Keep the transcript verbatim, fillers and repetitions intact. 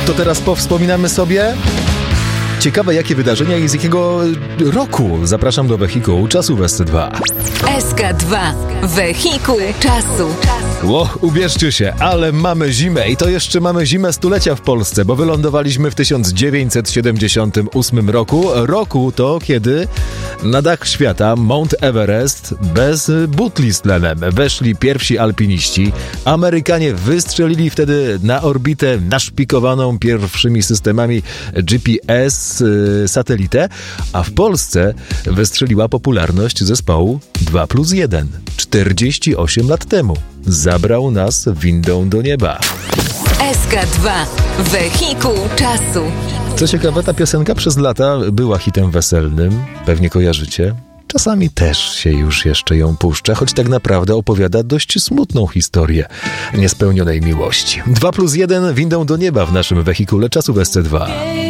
To teraz powspominamy sobie. Ciekawe, jakie wydarzenia i z jakiego roku. Zapraszam do Wehikułu Czasu w S C dwa. S K dwa. Wehikuł Czasu. Ło, ubierzcie się, ale mamy zimę i to jeszcze mamy zimę stulecia w Polsce, bo wylądowaliśmy w tysiąc dziewięćset siedemdziesiątym ósmym roku. Roku to, kiedy na dach świata Mount Everest bez butli z tlenem weszli pierwsi alpiniści. Amerykanie wystrzelili wtedy na orbitę naszpikowaną pierwszymi systemami G P S yy, satelitę, a w Polsce wystrzeliła popularność zespołu dwa plus jeden. czterdzieści osiem lat temu. Zabrał nas windą do nieba. S K dwa. Wehikuł Czasu. Co ciekawe, ta piosenka przez lata była hitem weselnym. Pewnie kojarzycie. Czasami też się już jeszcze ją puszcza, choć tak naprawdę opowiada dość smutną historię niespełnionej miłości. dwa plus jeden windą do nieba w naszym Wehikule Czasu w S C dwa.